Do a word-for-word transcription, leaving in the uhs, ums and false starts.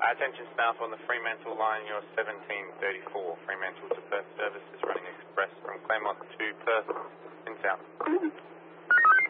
Attention staff on the Fremantle line, your seventeen thirty-four Fremantle to Perth service is running express from Claremont to Perth in south.